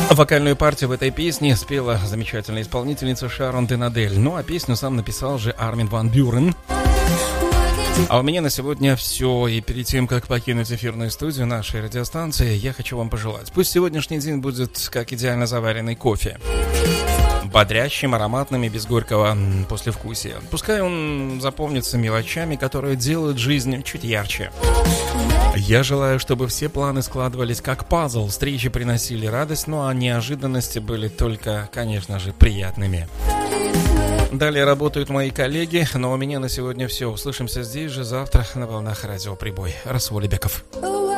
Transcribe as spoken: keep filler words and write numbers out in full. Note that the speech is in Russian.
Вокальную партию в этой песне спела замечательная исполнительница Шарон Денадель. Ну а песню сам написал же Армин ван Бюрен. А у меня на сегодня все. И перед тем, как покинуть эфирную студию нашей радиостанции, я хочу вам пожелать. Пусть сегодняшний день будет как идеально заваренный кофе. Бодрящим, ароматным и без горького послевкусия. Пускай он запомнится мелочами, которые делают жизнь чуть ярче. Я желаю, чтобы все планы складывались как пазл, встречи приносили радость, ну а неожиданности были только, конечно же, приятными. Далее работают мои коллеги, но у меня на сегодня все. Услышимся здесь же завтра на волнах радио Прибой. Расул Алибеков.